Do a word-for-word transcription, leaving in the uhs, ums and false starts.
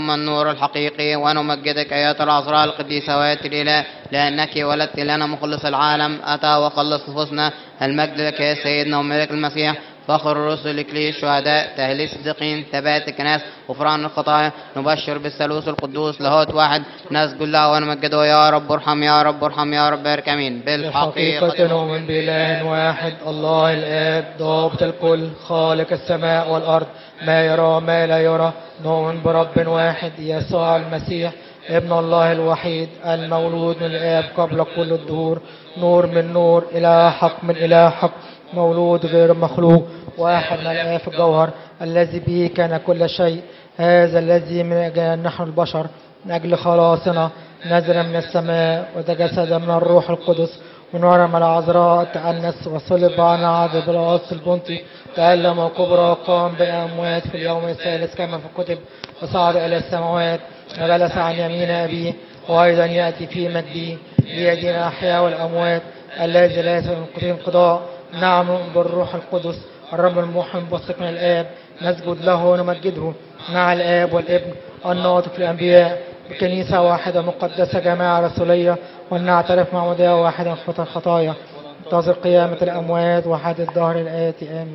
النور الحقيقي، ونمجدك أيها العذراء القديسة وآية الإله، لأنك ولدت لنا مخلص العالم، أتى وخلص نفوسنا. المجد لك يا سيدنا وملك المسيح، فخر الرسل، إكليل الشهداء، تهليل الصديقين، ثبات الكنائس، غفران الخطايا. نبشر بالثالوث القدوس لاهوت واحد، نسجد له ونمجده. يا رب ارحم، يا رب ارحم، يا رب بارك. امين. بالحقيقة نؤمن بإله واحد، الله الآب ضابط الكل، خالق السماء والأرض، ما يرى ما لا يرى. نؤمن برب واحد، يسوع المسيح ابن الله الوحيد، المولود من الآب قبل كل الدهور، نور من نور، إله حق من إله حق، مولود غير مخلوق، واحد من الآب في الجوهر، الذي به كان كل شيء. هذا الذي من أجل نحن البشر من أجل خلاصنا نزل من السماء، وتجسد من الروح القدس، ونرم العذراء تأنس، وصلب عن عذاب العاص البنطي، تألم وكبرى، وقام بالأموات في اليوم الثالث كما في الكتب، وصعد إلى السماوات، وجلس عن يمين أبيه، وأيضا يأتي في مجده ليدين الأحياء والأموات، الذي ليس من انقضاء. نعم بالروح القدس الرب المحب والثق من الآب، نسجد له ونمجده مع الآب والابن الناطق الأنبياء، بكنيسة واحدة مقدسة جماعة رسولية، ولنعترف معمودية واحدة خطى الخطايا، انتظر قيامة الأموات وحد الدهر الآتي. آمين.